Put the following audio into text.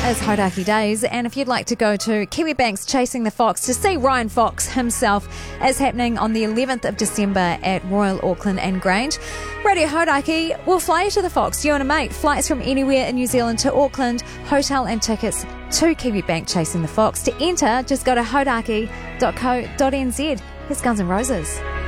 is Hodaki Days, and if you'd like to go to Kiwibank's Chasing the Fox to see Ryan Fox himself, it's happening on the 11th of December at Royal Auckland and Grange. Radio Hodaki will fly you to the Fox, you and a mate. Flights from anywhere in New Zealand to Auckland, hotel and tickets to Kiwibank Chasing the Fox. To enter, just go to hodaki.co.nz. Here's Guns N' Roses.